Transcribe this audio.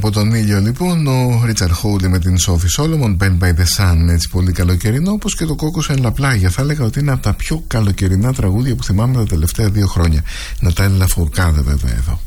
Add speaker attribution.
Speaker 1: από τον ήλιο λοιπόν ο Ρίτσαρντ Χόουλι με την Σόφι Σόλομον, Bent by the Sun, έτσι πολύ καλοκαιρινό, όπως και το Κόκος εν Λαπλάγια. Θα έλεγα ότι είναι από τα πιο καλοκαιρινά τραγούδια που θυμάμαι τα τελευταία 2 χρόνια. Να τα έλεγα Φουρκάδε βέβαια εδώ.